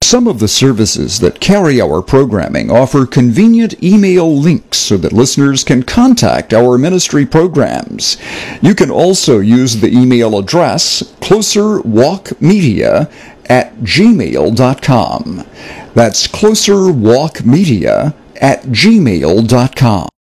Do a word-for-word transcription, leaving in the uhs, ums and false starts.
Some of the services that carry our programming offer convenient email links so that listeners can contact our ministry programs. You can also use the email address closerwalkmedia at gmail dot com. That's closerwalkmedia at gmail dot com.